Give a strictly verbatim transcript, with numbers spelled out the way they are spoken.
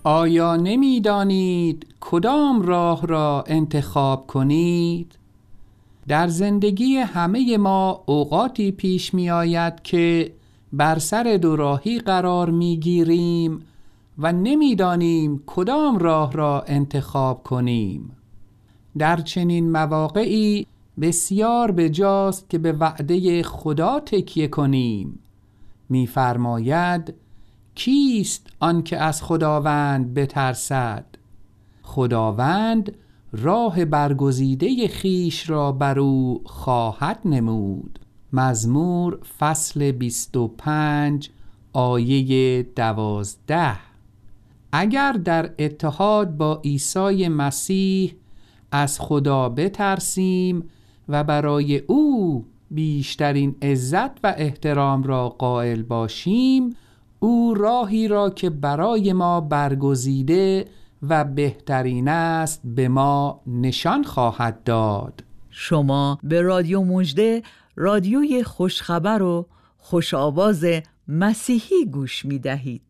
آیا نمی دانید کدام راه را انتخاب کنید؟ در زندگی همه ما اوقاتی پیش می آید که بر سر دوراهی قرار می گیریم و نمی دانیم کدام راه را انتخاب کنیم. در چنین مواقعی بسیار بجاست که به وعده خدا تکیه کنیم. می فرماید کیست آن که از خداوند بترسد؟ خداوند راه برگزیده خیش را بر او خواهد نمود. مزمور فصل بیست و پنج آیه دوازده. اگر در اتحاد با عیسی مسیح از خدا بترسیم و برای او بیشترین عزت و احترام را قائل باشیم، او راهی را که برای ما برگزیده و بهترین است به ما نشان خواهد داد. شما به رادیو مژده، رادیوی خوشخبر و خوش آواز مسیحی گوش می دهید.